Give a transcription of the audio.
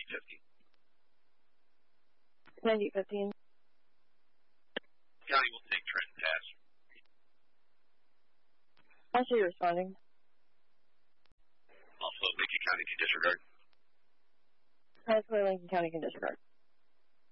9015. County will take Trenton pass. Also, you're responding. Also, Lincoln County can disregard. That's where Lincoln County can disregard.